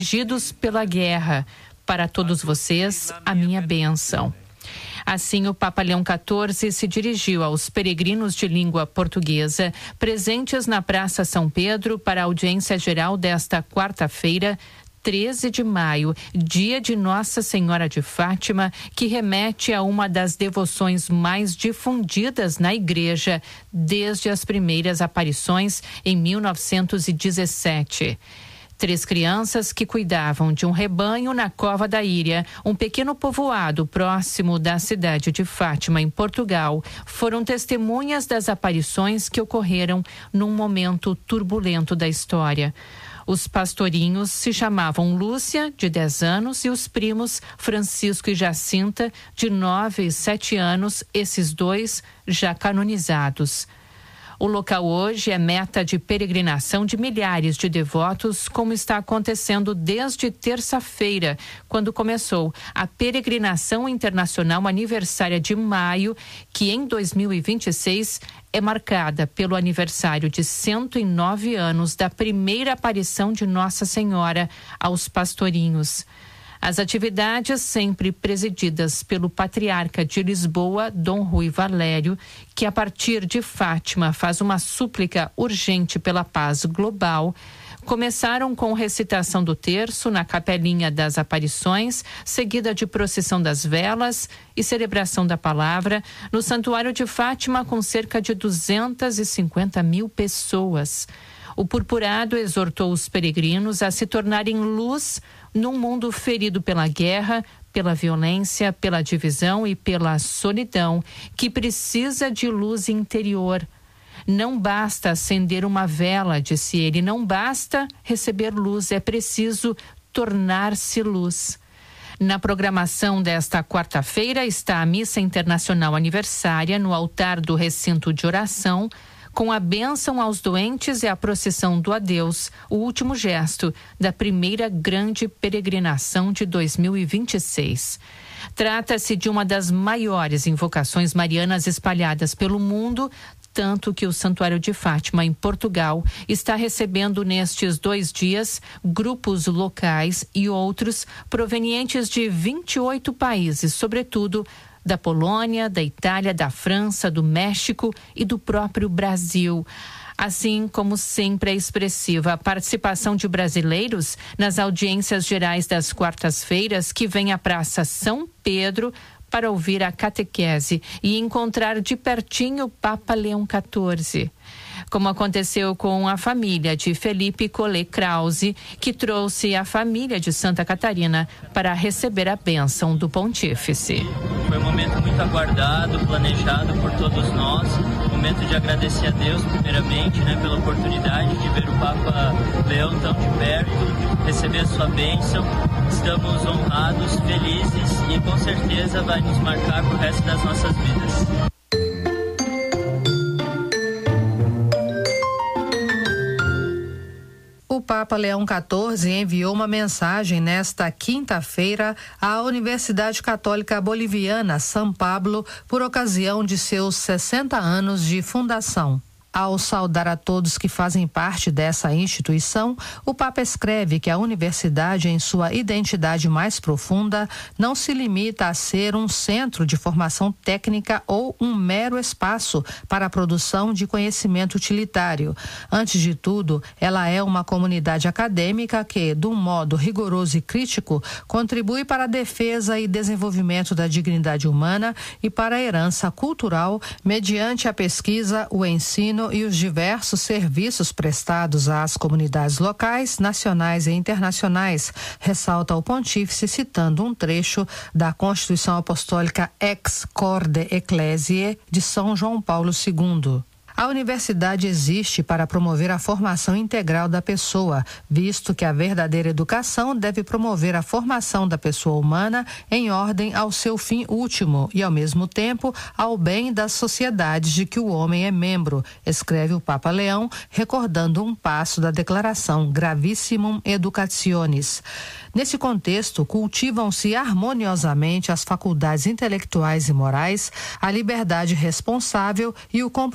afligidos pela guerra. Para todos vocês, a minha bênção. Assim, o Papa Leão XIV se dirigiu aos peregrinos de língua portuguesa presentes na Praça São Pedro para a audiência geral desta quarta-feira, 13 de maio, dia de Nossa Senhora de Fátima, que remete a uma das devoções mais difundidas na Igreja desde as primeiras aparições em 1917. 3 crianças que cuidavam de um rebanho na Cova da Íria, um pequeno povoado próximo da cidade de Fátima, em Portugal, foram testemunhas das aparições que ocorreram num momento turbulento da história. Os pastorinhos se chamavam Lúcia, de 10 anos, e os primos Francisco e Jacinta, de 9 e 7 anos, esses dois já canonizados. O local hoje é meta de peregrinação de milhares de devotos, como está acontecendo desde terça-feira, quando começou a peregrinação internacional aniversária de maio, que em 2026 é marcada pelo aniversário de 109 anos da primeira aparição de Nossa Senhora aos pastorinhos. As atividades, sempre presididas pelo patriarca de Lisboa, Dom Rui Valério, que a partir de Fátima faz uma súplica urgente pela paz global, começaram com recitação do terço na Capelinha das Aparições, seguida de procissão das velas e celebração da palavra no Santuário de Fátima, com cerca de 250 mil pessoas. O purpurado exortou os peregrinos a se tornarem luz num mundo ferido pela guerra, pela violência, pela divisão e pela solidão, que precisa de luz interior. Não basta acender uma vela, disse ele, não basta receber luz, é preciso tornar-se luz. Na programação desta quarta-feira está a Missa Internacional Aniversária no altar do recinto de oração, com a bênção aos doentes e a procissão do adeus, o último gesto da primeira grande peregrinação de 2026. Trata-se de uma das maiores invocações marianas espalhadas pelo mundo, tanto que o Santuário de Fátima, em Portugal, está recebendo nestes 2 dias grupos locais e outros provenientes de 28 países, sobretudo da Polônia, da Itália, da França, do México e do próprio Brasil. Assim como sempre é expressiva a participação de brasileiros nas audiências gerais das quartas-feiras, que vêm à Praça São Pedro para ouvir a catequese e encontrar de pertinho o Papa Leão XIV. Como aconteceu com a família de Felipe Collet Krause, que trouxe a família de Santa Catarina para receber a bênção do pontífice. Foi um momento muito aguardado, planejado por todos nós, momento de agradecer a Deus primeiramente, pela oportunidade de ver o Papa Leão tão de perto, receber a sua bênção. Estamos honrados, felizes e com certeza vai nos marcar pro resto das nossas vidas. O Papa Leão XIV enviou uma mensagem nesta quinta-feira à Universidade Católica Boliviana São Pablo por ocasião de seus 60 anos de fundação. Ao saudar a todos que fazem parte dessa instituição, o Papa escreve que a universidade, em sua identidade mais profunda, não se limita a ser um centro de formação técnica ou um mero espaço para a produção de conhecimento utilitário. Antes de tudo, ela é uma comunidade acadêmica que, de um modo rigoroso e crítico, contribui para a defesa e desenvolvimento da dignidade humana e para a herança cultural mediante a pesquisa, o ensino e os diversos serviços prestados às comunidades locais, nacionais e internacionais, ressalta o pontífice citando um trecho da Constituição Apostólica Ex Corde Ecclesiae de São João Paulo II. A universidade existe para promover a formação integral da pessoa, visto que a verdadeira educação deve promover a formação da pessoa humana em ordem ao seu fim último e, ao mesmo tempo, ao bem das sociedades de que o homem é membro, escreve o Papa Leão, recordando um passo da declaração Gravissimum Educationis. Nesse contexto, cultivam-se harmoniosamente as faculdades intelectuais e morais, a liberdade responsável e o compromisso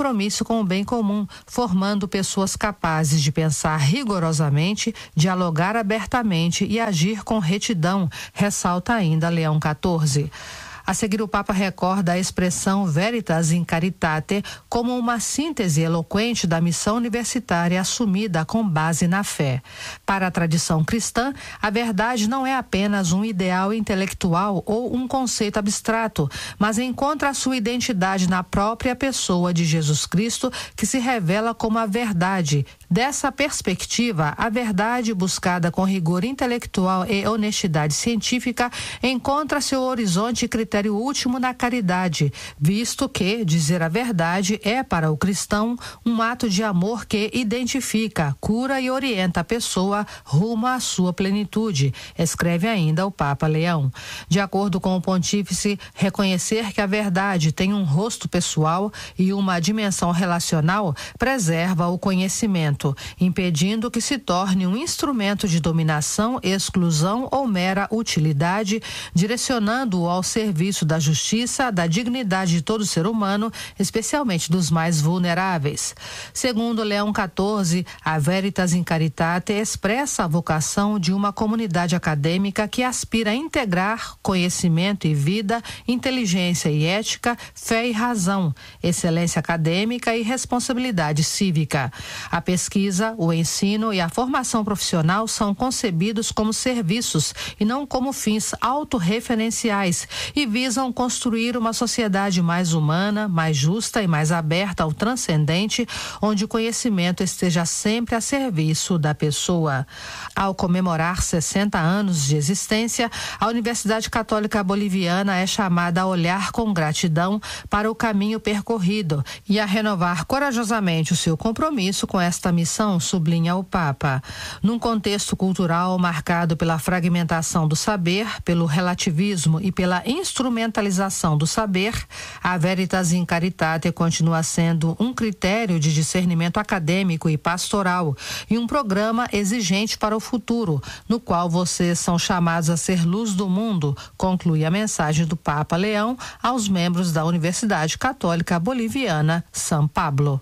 com o bem comum, formando pessoas capazes de pensar rigorosamente, dialogar abertamente e agir com retidão, ressalta ainda Leão XIV. A seguir, o Papa recorda a expressão Veritas in Caritate como uma síntese eloquente da missão universitária assumida com base na fé. Para a tradição cristã, a verdade não é apenas um ideal intelectual ou um conceito abstrato, mas encontra a sua identidade na própria pessoa de Jesus Cristo, que se revela como a verdade. Dessa perspectiva, a verdade buscada com rigor intelectual e honestidade científica encontra seu horizonte e critério último na caridade, visto que dizer a verdade é para o cristão um ato de amor que identifica, cura e orienta a pessoa rumo à sua plenitude, escreve ainda o Papa Leão. De acordo com o pontífice, reconhecer que a verdade tem um rosto pessoal e uma dimensão relacional preserva o conhecimento, impedindo que se torne um instrumento de dominação, exclusão ou mera utilidade, direcionando-o ao serviço da justiça, da dignidade de todo ser humano, especialmente dos mais vulneráveis. Segundo Leão XIV, a Veritas in Caritate expressa a vocação de uma comunidade acadêmica que aspira a integrar conhecimento e vida, inteligência e ética, fé e razão, excelência acadêmica e responsabilidade cívica. A pesquisa, o ensino e a formação profissional são concebidos como serviços e não como fins autorreferenciais e visam construir uma sociedade mais humana, mais justa e mais aberta ao transcendente, onde o conhecimento esteja sempre a serviço da pessoa. Ao comemorar 60 anos de existência, a Universidade Católica Boliviana é chamada a olhar com gratidão para o caminho percorrido e a renovar corajosamente o seu compromisso com esta missão, sublinha o Papa. Num contexto cultural marcado pela fragmentação do saber, pelo relativismo e pela instrumentalização do saber, a Veritas in Caritate continua sendo um critério de discernimento acadêmico e pastoral e um programa exigente para o futuro, no qual vocês são chamados a ser luz do mundo, conclui a mensagem do Papa Leão aos membros da Universidade Católica Boliviana, São Pablo.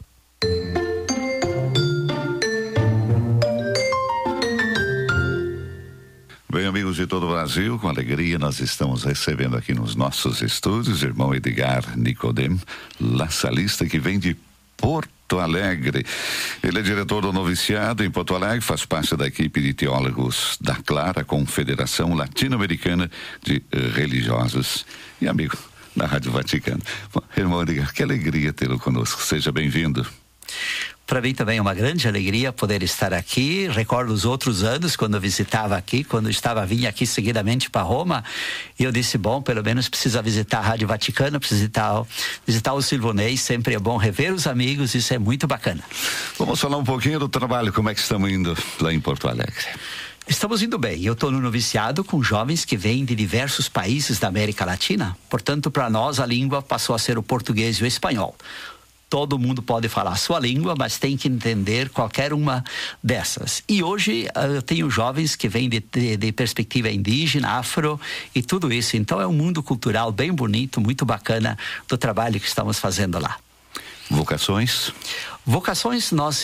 Bem, amigos de todo o Brasil, com alegria nós estamos recebendo aqui nos nossos estúdios o irmão Edgar Nicodem, laçalista, que vem de Porto Alegre. Ele é diretor do noviciado em Porto Alegre, faz parte da equipe de teólogos da Clara, Confederação Latino-Americana de Religiosos e amigo da Rádio Vaticano. Bom, irmão Edgar, que alegria tê-lo conosco. Seja bem-vindo. Para mim também é uma grande alegria poder estar aqui. Recordo os outros anos quando eu visitava aqui, quando eu vinha aqui seguidamente para Roma, e eu disse, bom, pelo menos precisa visitar a Rádio Vaticana, precisa visitar o Silvonês, sempre é bom rever os amigos, isso é muito bacana. Vamos falar um pouquinho do trabalho, como é que estamos indo lá em Porto Alegre? Estamos indo bem. Eu estou no noviciado com jovens que vêm de diversos países da América Latina, portanto, para nós a língua passou a ser o português e o espanhol. Todo mundo pode falar a sua língua, mas tem que entender qualquer uma dessas. E hoje eu tenho jovens que vêm de perspectiva indígena, afro e tudo isso. Então é um mundo cultural bem bonito, muito bacana do trabalho que estamos fazendo lá. Vocações? Vocações, nós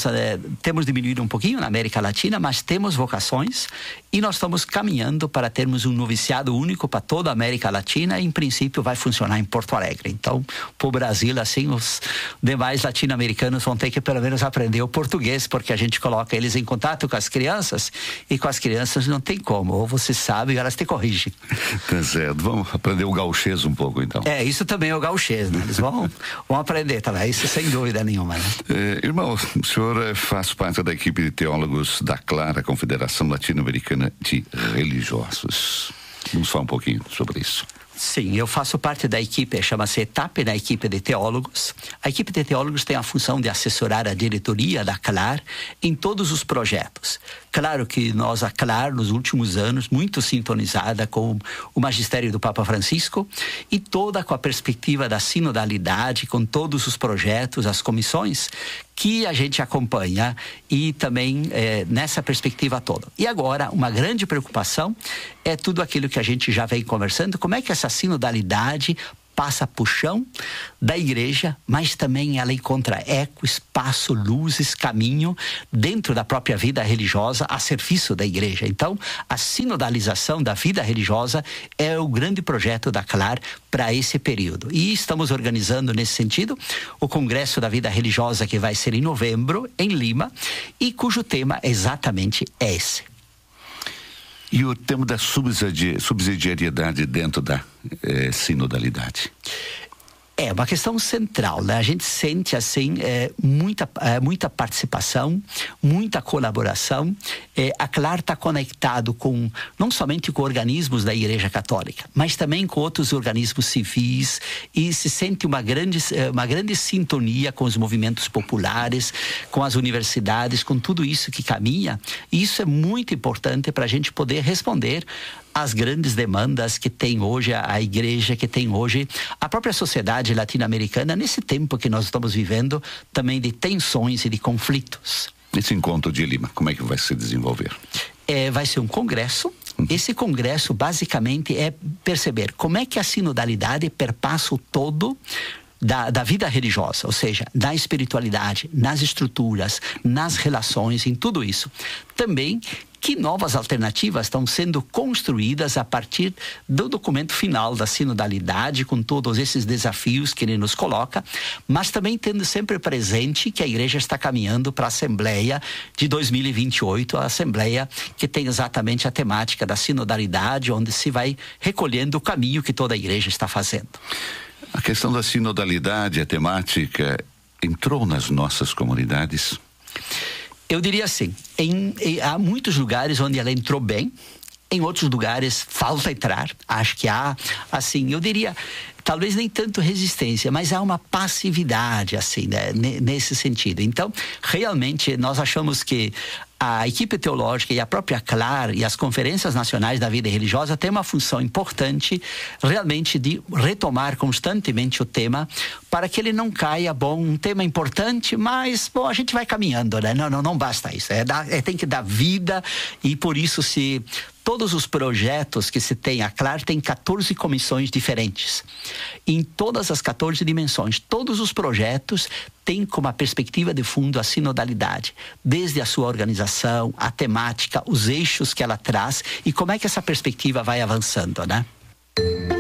temos diminuído um pouquinho na América Latina, mas temos vocações e nós estamos caminhando para termos um noviciado único para toda a América Latina e, em princípio, vai funcionar em Porto Alegre. Então, para o Brasil, assim, os demais latino-americanos vão ter que, pelo menos, aprender o português, porque a gente coloca eles em contato com as crianças e com as crianças não tem como. Ou você sabe, elas te corrigem. Tá certo. Vamos aprender o gauchês um pouco, então. Isso também é o gauchês, né? Eles vão aprender também, isso sem dúvida nenhuma, né? Irmão, o senhor faz parte da equipe de teólogos da Clara, Confederação Latino-Americana de Religiosos. Vamos falar um pouquinho sobre isso. Sim, eu faço parte da equipe, chama-se ETAP, da equipe de teólogos. A equipe de teólogos tem a função de assessorar a diretoria da CLAR em todos os projetos. Claro que nós, a CLAR, nos últimos anos, muito sintonizada com o magistério do Papa Francisco e toda com a perspectiva da sinodalidade, com todos os projetos, as comissões que a gente acompanha e também nessa perspectiva toda. E agora, uma grande preocupação é tudo aquilo que a gente já vem conversando, como é que essa sinodalidade passa por chão da igreja, mas também ela encontra eco, espaço, luzes, caminho dentro da própria vida religiosa a serviço da igreja. Então, a sinodalização da vida religiosa é o grande projeto da CLAR para esse período. E estamos organizando nesse sentido o Congresso da Vida Religiosa, que vai ser em novembro, em Lima, e cujo tema exatamente é esse. E o tema da subsidiariedade dentro da sinodalidade? É uma questão central, né? A gente sente assim muita participação, muita colaboração. A CLAR está conectado não somente com organismos da Igreja Católica, mas também com outros organismos civis, e se sente uma grande sintonia com os movimentos populares, com as universidades, com tudo isso que caminha. E isso é muito importante para a gente poder responder as grandes demandas que tem hoje a igreja, que tem hoje a própria sociedade latino-americana, nesse tempo que nós estamos vivendo também de tensões e de conflitos. Esse encontro de Lima, como é que vai se desenvolver? Vai ser um congresso. Esse congresso basicamente é perceber como é que a sinodalidade perpassa o todo da vida religiosa, ou seja, da espiritualidade, nas estruturas, nas relações, em tudo isso. Também que novas alternativas estão sendo construídas a partir do documento final da sinodalidade, com todos esses desafios que ele nos coloca, mas também tendo sempre presente que a igreja está caminhando para a Assembleia de 2028, a Assembleia que tem exatamente a temática da sinodalidade, onde se vai recolhendo o caminho que toda a igreja está fazendo. A questão da sinodalidade, a temática, entrou nas nossas comunidades? Eu diria assim, há muitos lugares onde ela entrou bem, em outros lugares falta entrar. Acho que há, assim, eu diria, talvez nem tanto resistência, mas há uma passividade, assim, né, nesse sentido. Então, realmente, nós achamos que a equipe teológica e a própria CLAR e as conferências nacionais da vida religiosa têm uma função importante realmente de retomar constantemente o tema para que ele não caia, um tema importante, mas, a gente vai caminhando, né? Não basta isso, tem que dar vida, e por isso todos os projetos que se tem, a CLAR tem 14 comissões diferentes. Em todas as 14 dimensões, todos os projetos têm como a perspectiva de fundo a sinodalidade, desde a sua organização, a temática, os eixos que ela traz e como é que essa perspectiva vai avançando, né?